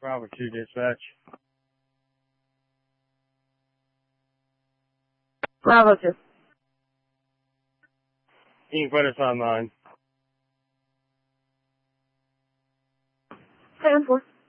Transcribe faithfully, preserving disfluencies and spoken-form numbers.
Bravo two dispatch. Bravo two. You can put us online. Seven four.